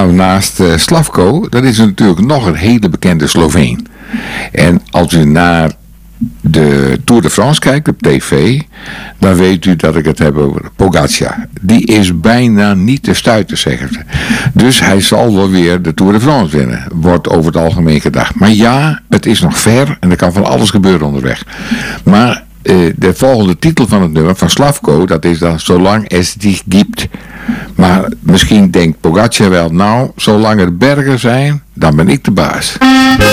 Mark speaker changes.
Speaker 1: Nou, naast Slavko, dat is natuurlijk nog een hele bekende Sloveen. En als u naar de Tour de France kijkt op tv, dan weet u dat ik het heb over Pogacar. Die is bijna niet te stuiten, zeggen ze. Dus hij zal wel weer de Tour de France winnen, wordt over het algemeen gedacht. Maar ja, het is nog ver en er kan van alles gebeuren onderweg. Maar de volgende titel van het nummer van Slavko, dat is dan Zolang es dich gibt. Maar misschien denkt Pogacar wel, nou, zolang er bergen zijn, dan ben ik de baas.